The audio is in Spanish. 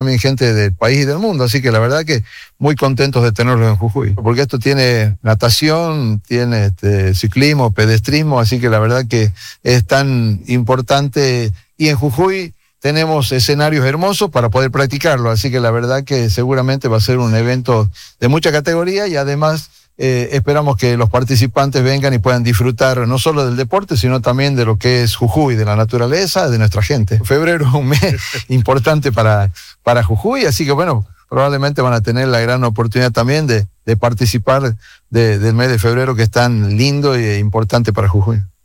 también gente del país y del mundo, así que la verdad que muy contentos de tenerlos en Jujuy, porque esto tiene natación, tiene ciclismo, pedestrismo, así que la verdad que es tan importante, y en Jujuy tenemos escenarios hermosos para poder practicarlo, así que la verdad que seguramente va a ser un evento de mucha categoría, y además esperamos que los participantes vengan y puedan disfrutar no solo del deporte, sino también de lo que es Jujuy, de la naturaleza, de nuestra gente. Febrero es un mes importante para Jujuy, así que bueno, probablemente van a tener la gran oportunidad también de participar del mes de febrero, que es tan lindo e importante para Jujuy.